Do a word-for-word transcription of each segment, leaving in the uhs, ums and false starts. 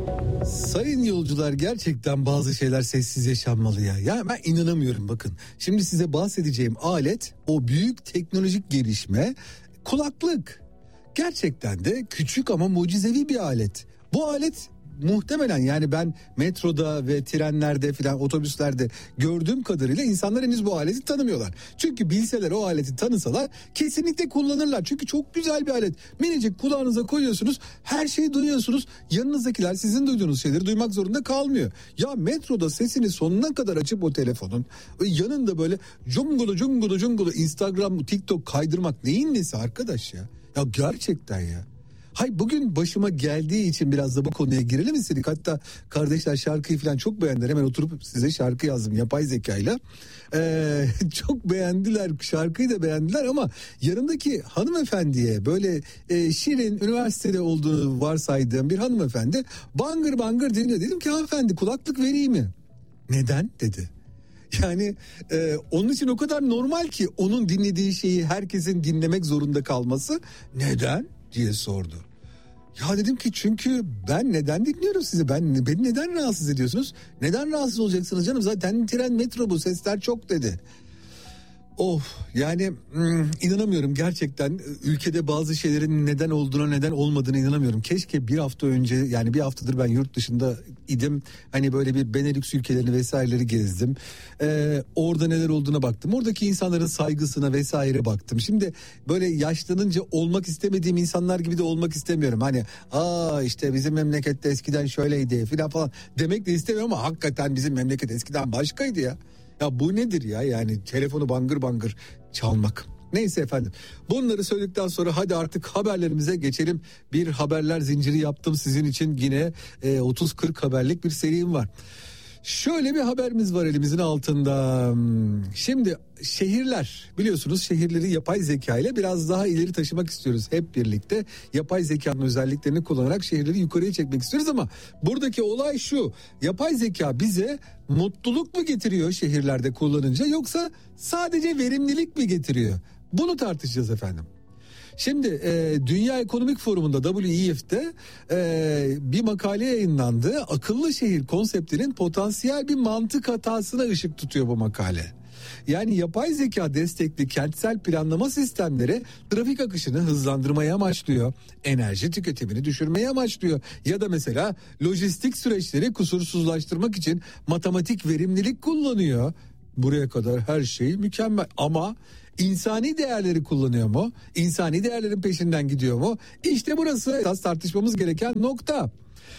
Sayın yolcular, gerçekten bazı şeyler sessiz yaşanmalı ya. Ya ben inanamıyorum, bakın. Şimdi size bahsedeceğim alet, o büyük teknolojik gelişme, kulaklık. Gerçekten de küçük ama mucizevi bir alet. Bu alet muhtemelen, yani ben metroda ve trenlerde filan, otobüslerde gördüğüm kadarıyla insanlar henüz bu aleti tanımıyorlar. Çünkü bilseler, o aleti tanısalar kesinlikle kullanırlar. Çünkü çok güzel bir alet. Minicik, kulağınıza koyuyorsunuz, her şeyi duyuyorsunuz. Yanınızdakiler sizin duyduğunuz şeyleri duymak zorunda kalmıyor. Ya metroda sesini sonuna kadar açıp o telefonun yanında böyle cungulu cungulu cungulu Instagram, TikTok kaydırmak neyin nesi arkadaş ya? Ya gerçekten ya. Hay, bugün başıma geldiği için biraz da bu konuya girelim istedik. Hatta kardeşler şarkıyı falan çok beğendiler. Hemen oturup size şarkı yazdım yapay zekayla. Ee, çok beğendiler, şarkıyı da beğendiler ama yanındaki hanımefendiye, böyle e, şirin, üniversitede olduğunu varsaydığım bir hanımefendi bangır bangır dinliyor. Dedim ki, hanımefendi kulaklık vereyim mi? Neden dedi. Yani e, onun için o kadar normal ki onun dinlediği şeyi herkesin dinlemek zorunda kalması. Neden diye sordu. Ya dedim ki, çünkü ben neden dinliyorum sizi? Ben beni neden rahatsız ediyorsunuz? Neden rahatsız olacaksınız canım? Zaten tren, metro, bu sesler çok dedi. Of, yani hmm, inanamıyorum gerçekten, ülkede bazı şeylerin neden olduğuna, neden olmadığına inanamıyorum. Keşke bir hafta önce, yani bir haftadır ben yurt dışında idim. Hani böyle bir Benelux ülkelerini vesaireleri gezdim. Ee, orada neler olduğuna baktım. Oradaki insanların saygısına vesaire baktım. Şimdi böyle yaşlanınca olmak istemediğim insanlar gibi de olmak istemiyorum. Hani aa işte bizim memlekette eskiden şöyleydi falan falan demek de istemiyorum ama hakikaten bizim memleket eskiden başkaydı ya. Ya bu nedir ya, yani telefonu bangır bangır çalmak. Neyse efendim, bunları söyledikten sonra hadi artık haberlerimize geçelim. Bir haberler zinciri yaptım sizin için, yine e, otuz kırk haberlik bir serim var. Şöyle bir haberimiz var elimizin altında. Şimdi şehirler, biliyorsunuz şehirleri yapay zeka ile biraz daha ileri taşımak istiyoruz hep birlikte. Yapay zekanın özelliklerini kullanarak şehirleri yukarıya çekmek istiyoruz ama buradaki olay şu: yapay zeka bize mutluluk mu getiriyor şehirlerde kullanınca, yoksa sadece verimlilik mi getiriyor? Bunu tartışacağız efendim. Şimdi e, Dünya Ekonomik Forumu'nda, W E F'te e, bir makale yayınlandı. Akıllı şehir konseptinin potansiyel bir mantık hatasına ışık tutuyor bu makale. Yani yapay zeka destekli kentsel planlama sistemleri trafik akışını hızlandırmaya amaçlıyor. Enerji tüketimini düşürmeye amaçlıyor. Ya da mesela lojistik süreçleri kusursuzlaştırmak için matematik verimlilik kullanıyor. Buraya kadar her şey mükemmel ama İnsani değerleri kullanıyor mu? İnsani değerlerin peşinden gidiyor mu? İşte burası esas tartışmamız gereken nokta.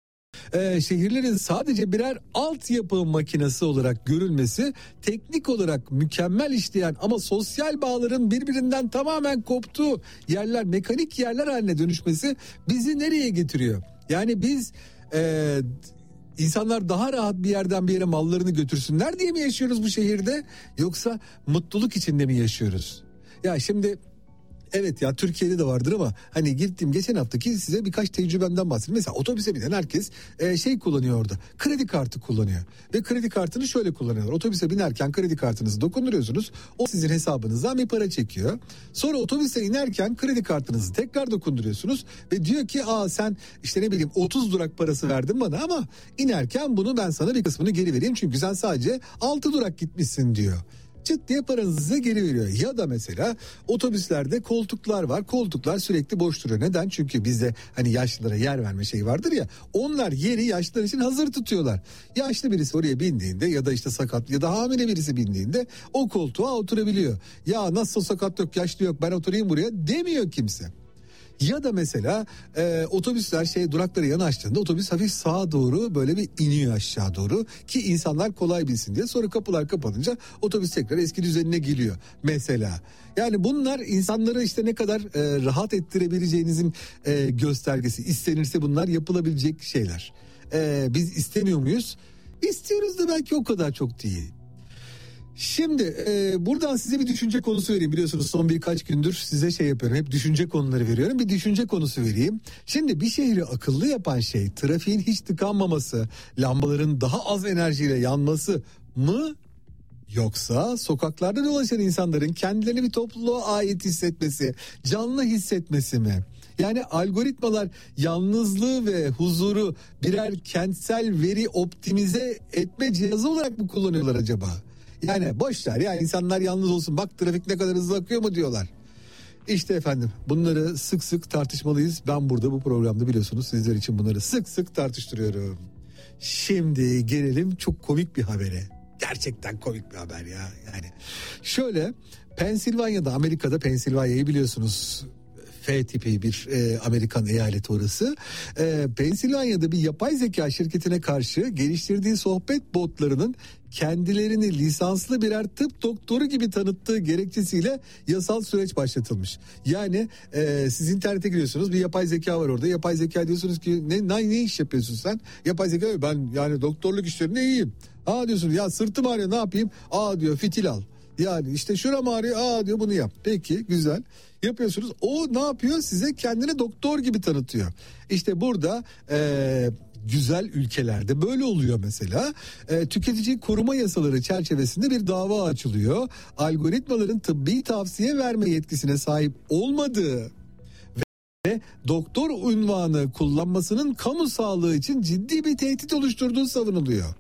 Ee, şehirlerin sadece birer altyapı makinesi olarak görülmesi, teknik olarak mükemmel işleyen ama sosyal bağların birbirinden tamamen koptuğu yerler, mekanik yerler haline dönüşmesi bizi nereye getiriyor? Yani biz... Ee, İnsanlar daha rahat bir yerden bir yere mallarını götürsünler diye mi yaşıyoruz bu şehirde? Yoksa mutluluk içinde mi yaşıyoruz? Ya şimdi evet ya, Türkiye'de de vardır ama hani gittim geçen haftaki size birkaç tecrübemden bahsedeyim. Mesela otobüse binen herkes e, şey kullanıyor orada. Kredi kartı kullanıyor. Ve kredi kartını şöyle kullanıyorlar. Otobüse binerken kredi kartınızı dokunduruyorsunuz. O sizin hesabınızdan bir para çekiyor. Sonra otobüse inerken kredi kartınızı tekrar dokunduruyorsunuz. Ve diyor ki aa sen işte ne bileyim otuz durak parası verdin bana ama inerken bunu ben sana bir kısmını geri vereyim. Çünkü sen sadece altı durak gitmişsin diyor. Çıt diye paranızı size geri veriyor. Ya da mesela otobüslerde koltuklar var. Koltuklar sürekli boş duruyor. Neden? Çünkü bizde hani yaşlılara yer verme şeyi vardır ya. Onlar yeri yaşlılar için hazır tutuyorlar. Yaşlı birisi oraya bindiğinde ya da işte sakat ya da hamile birisi bindiğinde o koltuğa oturabiliyor. Ya nasıl sakat yok, yaşlı yok, ben oturayım buraya demiyor kimse. Ya da mesela e, otobüsler şey duraklara yanaştığında otobüs hafif sağa doğru böyle bir iniyor aşağı doğru ki insanlar kolay bilsin diye. Sonra kapılar kapanınca otobüs tekrar eski düzenine geliyor mesela. Yani bunlar insanları işte ne kadar e, rahat ettirebileceğinizin e, göstergesi. İstenirse bunlar yapılabilecek şeyler. E, biz istemiyor muyuz? İstiyoruz da belki o kadar çok değil. Şimdi e, buradan size bir düşünce konusu vereyim. Biliyorsunuz son birkaç gündür size şey yapıyorum. Hep düşünce konuları veriyorum. Bir düşünce konusu vereyim. Şimdi bir şehri akıllı yapan şey trafiğin hiç tıkanmaması, lambaların daha az enerjiyle yanması mı? Yoksa sokaklarda dolaşan insanların kendilerini bir topluluğa ait hissetmesi, canlı hissetmesi mi? Yani algoritmalar yalnızlığı ve huzuru birer kentsel veri optimize etme cihazı olarak mı kullanıyorlar acaba? Yani boşver ya, insanlar yalnız olsun, bak trafik ne kadar hızlı akıyor mu diyorlar. İşte efendim, bunları sık sık tartışmalıyız. Ben burada bu programda biliyorsunuz sizler için bunları sık sık tartıştırıyorum. Şimdi gelelim çok komik bir habere. Gerçekten komik bir haber ya. Yani şöyle, Pensilvanya'da, Amerika'da, Pensilvanya'yı biliyorsunuz, F tipi bir e, Amerikan eyaleti orası. E, Pensilvanya'da bir yapay zeka şirketine karşı geliştirdiği sohbet botlarının kendilerini lisanslı birer tıp doktoru gibi tanıttığı gerekçesiyle yasal süreç başlatılmış. Yani e, siz internete giriyorsunuz, bir yapay zeka var orada. Yapay zeka diyorsunuz ki ne, ne, ne iş yapıyorsun sen? Yapay zeka, ben yani doktorluk işlerinde iyiyim. Aa diyorsun, ya sırtım ağrıyor, ne yapayım? Aa diyor, fitil al. Yani işte şuram ağrıyor, aa diyor, bunu yap. Peki, güzel. Yapıyorsunuz. O ne yapıyor? Size kendini doktor gibi tanıtıyor. İşte burada e, güzel ülkelerde böyle oluyor mesela. E, tüketici koruma yasaları çerçevesinde bir dava açılıyor. Algoritmaların tıbbi tavsiye verme yetkisine sahip olmadığı ve doktor unvanı kullanmasının kamu sağlığı için ciddi bir tehdit oluşturduğu savunuluyor.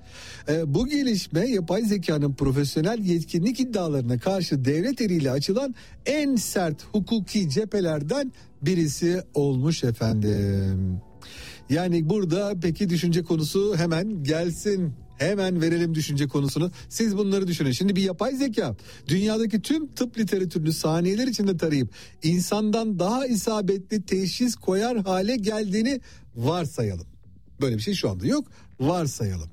Bu gelişme yapay zekanın profesyonel yetkinlik iddialarına karşı devlet eliyle açılan en sert hukuki cephelerden birisi olmuş efendim. Yani burada peki düşünce konusu hemen gelsin. Hemen verelim düşünce konusunu. Siz bunları düşünün. Şimdi bir yapay zeka dünyadaki tüm tıp literatürünü saniyeler içinde tarayıp insandan daha isabetli teşhis koyar hale geldiğini varsayalım. Böyle bir şey şu anda yok. Varsayalım.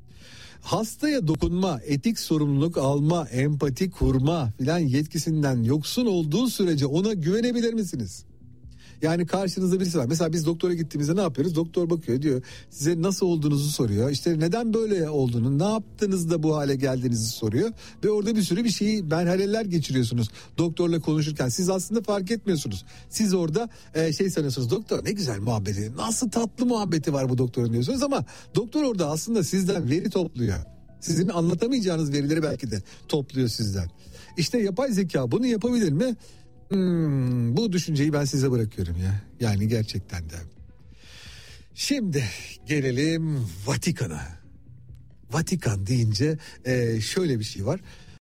Hastaya dokunma, etik sorumluluk alma, empati kurma filan yetkisinden yoksun olduğu sürece ona güvenebilir misiniz? Yani karşınızda birisi var. Mesela biz doktora gittiğimizde ne yapıyoruz? Doktor bakıyor, diyor, size nasıl olduğunuzu soruyor. İşte neden böyle olduğunu, ne yaptınız da bu hale geldiğinizi soruyor. Ve orada bir sürü bir şeyi, merhaleler geçiriyorsunuz doktorla konuşurken. Siz aslında fark etmiyorsunuz. Siz orada e, şey sanıyorsunuz, doktor ne güzel muhabbeti, nasıl tatlı muhabbeti var bu doktorun diyorsunuz. Ama doktor orada aslında sizden veri topluyor. Sizin anlatamayacağınız verileri belki de topluyor sizden. İşte yapay zeka bunu yapabilir mi? Hmm, bu düşünceyi ben size bırakıyorum ya. Yani gerçekten de. Şimdi gelelim Vatikan'a. Vatikan deyince e, şöyle bir şey var.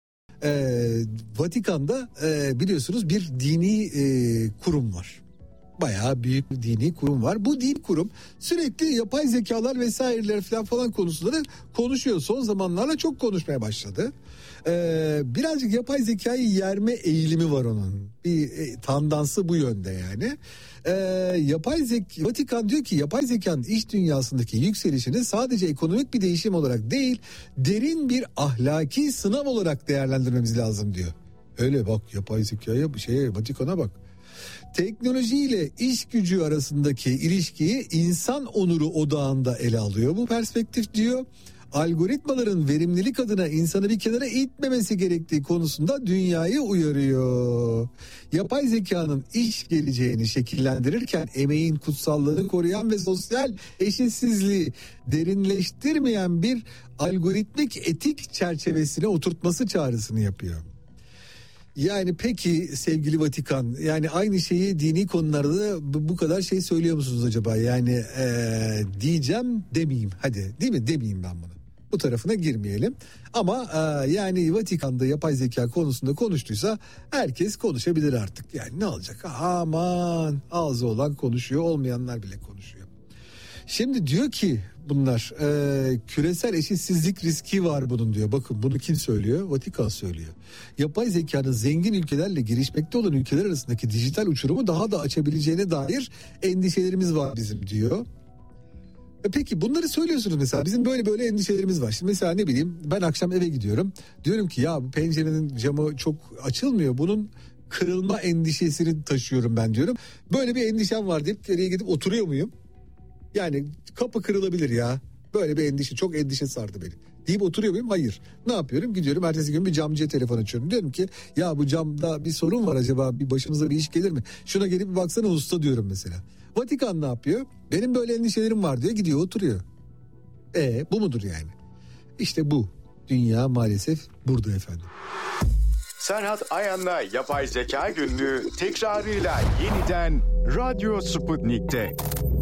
E, Vatikan'da e, biliyorsunuz bir dini e, kurum var. Bayağı büyük bir dini kurum var. Bu dini kurum sürekli yapay zekalar vesaireler falan falan konusunda konuşuyor. Son zamanlarda çok konuşmaya başladı. Ee, birazcık yapay zekayı yerme eğilimi var onun. Bir e, tandansı bu yönde yani. Ee, yapay zeka, Vatikan diyor ki yapay zekanın iş dünyasındaki yükselişini sadece ekonomik bir değişim olarak değil, derin bir ahlaki sınav olarak değerlendirmemiz lazım diyor. Öyle bak, yapay zekaya, şeye, Vatikan'a bak. Teknolojiyle iş gücü arasındaki ilişkiyi insan onuru odağında ele alıyor bu perspektif diyor. Algoritmaların verimlilik adına insanı bir kenara itmemesi gerektiği konusunda dünyayı uyarıyor. Yapay zekanın iş geleceğini şekillendirirken emeğin kutsallığını koruyan ve sosyal eşitsizliği derinleştirmeyen bir algoritmik etik çerçevesine oturtması çağrısını yapıyor. Yani peki sevgili Vatikan, yani aynı şeyi dini konularda bu kadar şey söylüyor musunuz acaba? Yani ee, diyeceğim demeyeyim, hadi değil mi, demeyeyim ben bunu. Bu tarafına girmeyelim. Ama e, yani Vatikan'da yapay zeka konusunda konuştuysa herkes konuşabilir artık. Yani ne olacak? Aman, ağzı olan konuşuyor, olmayanlar bile konuşuyor. Şimdi diyor ki bunlar e, küresel eşitsizlik riski var bunun diyor. Bakın bunu kim söylüyor? Vatikan söylüyor. Yapay zekanın zengin ülkelerle gelişmekte olan ülkeler arasındaki dijital uçurumu daha da açabileceğine dair endişelerimiz var bizim diyor. E peki bunları söylüyorsunuz mesela, bizim böyle böyle endişelerimiz var. Şimdi mesela ne bileyim, ben akşam eve gidiyorum. Diyorum ki ya bu pencerenin camı çok açılmıyor. Bunun kırılma endişesini taşıyorum ben diyorum. Böyle bir endişem var deyip geriye gidip oturuyor muyum? Yani kapı kırılabilir ya. Böyle bir endişe, çok endişe sardı beni deyip oturuyor muyum? Hayır. Ne yapıyorum? Gidiyorum ertesi gün bir camcıya telefon açıyorum. Diyorum ki ya bu camda bir sorun var, acaba bir başımıza bir iş gelir mi? Şuna gelip bir baksana usta diyorum mesela. Vatikan ne yapıyor? Benim böyle endişelerim var diyor, gidiyor oturuyor. E bu mudur yani? İşte bu. Dünya maalesef burada efendim. Serhat Ayan'la Yapay Zeka Günlüğü tekrarıyla yeniden Radyo Sputnik'te.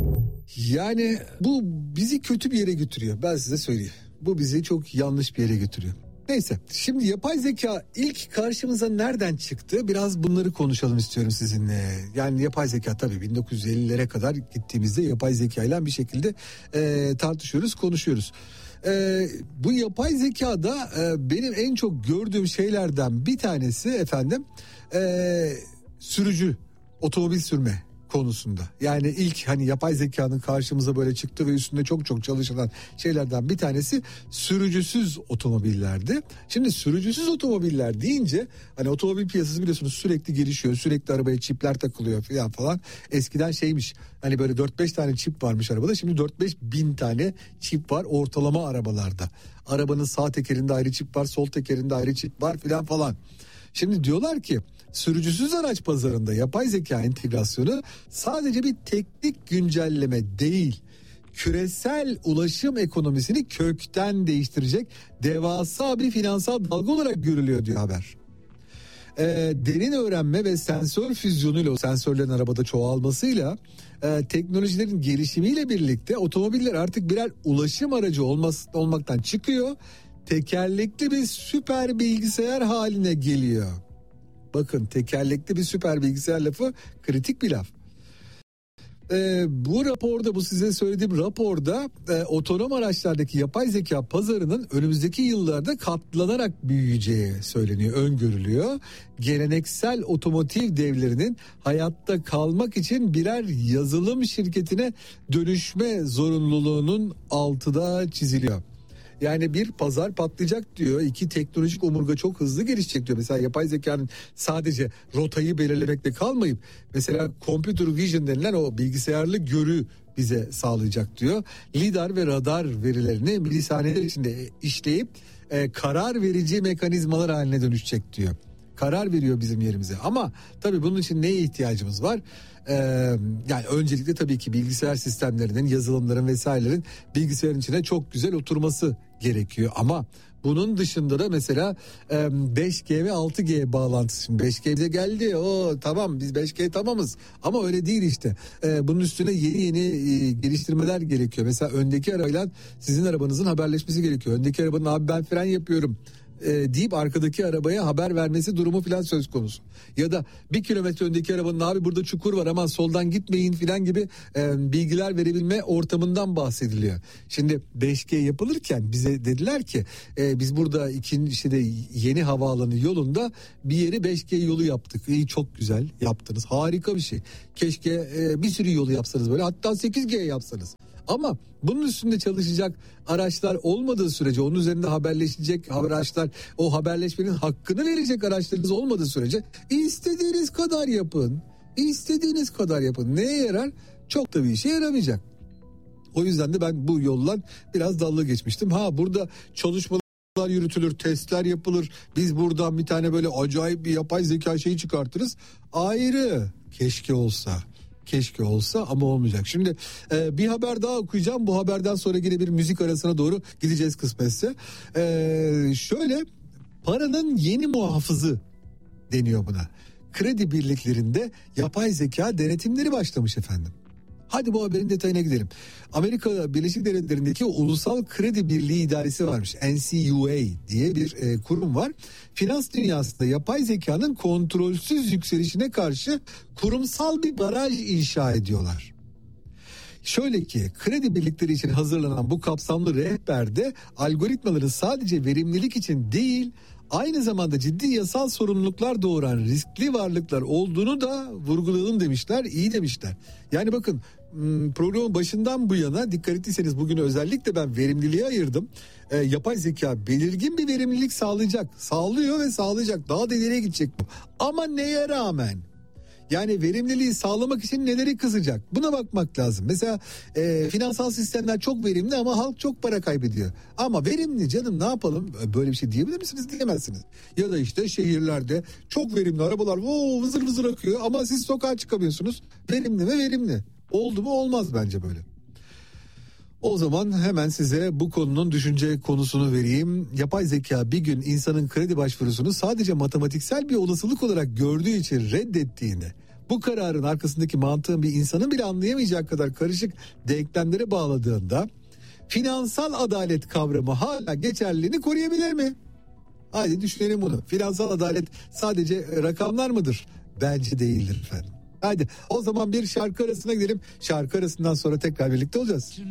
Yani bu bizi kötü bir yere götürüyor, ben size söyleyeyim. Bu bizi çok yanlış bir yere götürüyor. Neyse, şimdi yapay zeka ilk karşımıza nereden çıktı? Biraz bunları konuşalım istiyorum sizinle. Yani yapay zeka tabii bin dokuz yüz ellilere kadar gittiğimizde yapay zeka ile bir şekilde e, tartışıyoruz, konuşuyoruz. E, bu yapay zekada e, benim en çok gördüğüm şeylerden bir tanesi efendim e, sürücü, otomobil sürme konusunda. Yani ilk hani yapay zekanın karşımıza böyle çıktı ve üstünde çok çok çalışılan şeylerden bir tanesi sürücüsüz otomobillerdi. Şimdi sürücüsüz otomobiller deyince hani otomobil piyasası biliyorsunuz sürekli gelişiyor. Sürekli arabaya çipler takılıyor falan falan. Eskiden şeymiş hani böyle dört beş tane çip varmış arabada. Şimdi dört beş bin tane çip var ortalama arabalarda. Arabanın sağ tekerinde ayrı çip var, sol tekerinde ayrı çip var falan falan. Şimdi diyorlar ki sürücüsüz araç pazarında yapay zeka entegrasyonu sadece bir teknik güncelleme değil, küresel ulaşım ekonomisini kökten değiştirecek devasa bir finansal dalga olarak görülüyor diyor haber. Ee, derin öğrenme ve sensör füzyonuyla, o sensörlerin arabada çoğalmasıyla, e, teknolojilerin gelişimiyle birlikte otomobiller artık birer ulaşım aracı olması, olmaktan çıkıyor, tekerlekli bir süper bilgisayar haline geliyor. Bakın, tekerlekli bir süper bilgisayar lafı kritik bir laf. Ee, bu raporda, bu size söylediğim raporda e, otonom araçlardaki yapay zeka pazarının önümüzdeki yıllarda katlanarak büyüyeceği söyleniyor, öngörülüyor. Geleneksel otomotiv devlerinin hayatta kalmak için birer yazılım şirketine dönüşme zorunluluğunun altı da çiziliyor. Yani bir pazar patlayacak diyor. İki teknolojik omurga çok hızlı gelişecek diyor. Mesela yapay zekanın sadece rotayı belirlemekle kalmayıp mesela computer vision denilen o bilgisayarlı görü bize sağlayacak diyor. Lidar ve radar verilerini milisaniyeler içinde işleyip e, karar verici mekanizmalar haline dönüşecek diyor. Karar veriyor bizim yerimize. Ama tabii bunun için neye ihtiyacımız var? Ee, yani öncelikle tabii ki bilgisayar sistemlerinin, yazılımların vesairelerin bilgisayarın içine çok güzel oturması gerekiyor. Ama bunun dışında da mesela beş G ve altı G bağlantısı. Şimdi beş G bize geldi. O tamam, biz beş G tamamız. Ama öyle değil işte. Ee, bunun üstüne yeni yeni e, geliştirmeler gerekiyor. Mesela öndeki arabayla sizin arabanızın haberleşmesi gerekiyor. Öndeki arabanın abi ben fren yapıyorum E, deyip arkadaki arabaya haber vermesi durumu filan söz konusu. Ya da bir kilometre öndeki arabanın abi burada çukur var aman soldan gitmeyin filan gibi e, bilgiler verebilme ortamından bahsediliyor. Şimdi beş G yapılırken bize dediler ki e, biz burada ikinci işte de yeni havaalanı yolunda bir yeri beş G yolu yaptık. İyi, çok güzel yaptınız, harika bir şey. Keşke e, bir sürü yolu yapsanız böyle, hatta sekiz G yapsanız. Ama bunun üstünde çalışacak araçlar olmadığı sürece, onun üzerinde haberleşecek araçlar, o haberleşmenin hakkını verecek araçlarınız olmadığı sürece istediğiniz kadar yapın. İstediğiniz kadar yapın. Neye yarar? Çok da bir işe yaramayacak. O yüzden de ben bu yoldan biraz dalga geçmiştim. Ha, burada çalışmalar yürütülür, testler yapılır. Biz buradan bir tane böyle acayip bir yapay zeka şeyi çıkartırız. Ayrı. Keşke olsa. Keşke olsa ama olmayacak. Şimdi e, bir haber daha okuyacağım. Bu haberden sonra yine bir müzik arasına doğru gideceğiz kısmetse. E, şöyle, paranın yeni muhafızı deniyor buna. Kredi birliklerinde yapay zeka denetimleri başlamış efendim. Hadi bu haberin detayına gidelim. Amerika Birleşik Devletleri'ndeki Ulusal Kredi Birliği İdaresi varmış. N C U A diye bir e, kurum var. Finans dünyasında yapay zekanın kontrolsüz yükselişine karşı kurumsal bir baraj inşa ediyorlar. Şöyle ki, kredi birlikleri için hazırlanan bu kapsamlı rehberde algoritmaların sadece verimlilik için değil, aynı zamanda ciddi yasal sorumluluklar doğuran riskli varlıklar olduğunu da vurgulayalım demişler, iyi demişler. Yani bakın, programın başından bu yana dikkat ettiyseniz bugün özellikle ben verimliliğe ayırdım. E, yapay zeka belirgin bir verimlilik sağlayacak, sağlıyor ve sağlayacak, daha da ileriye gidecek bu. Ama neye rağmen? Yani verimliliği sağlamak için neleri kızacak? Buna bakmak lazım. Mesela e, finansal sistemler çok verimli ama halk çok para kaybediyor. Ama verimli canım, ne yapalım? Böyle bir şey diyebilir misiniz? Diyemezsiniz. Ya da işte şehirlerde çok verimli arabalar oo, vızır vızır akıyor ama siz sokağa çıkamıyorsunuz. Verimli mi? Verimli. Oldu mu? Olmaz bence böyle. O zaman hemen size bu konunun düşünce konusunu vereyim. Yapay zeka bir gün insanın kredi başvurusunu sadece matematiksel bir olasılık olarak gördüğü için reddettiğini, bu kararın arkasındaki mantığın bir insanın bile anlayamayacağı kadar karışık denklemlere bağladığında finansal adalet kavramı hala geçerliliğini koruyabilir mi? Hadi düşünelim bunu. Finansal adalet sadece rakamlar mıdır? Bence değildir efendim. Hadi o zaman bir şarkı arasına gidelim. Şarkı arasından sonra tekrar birlikte olacağız.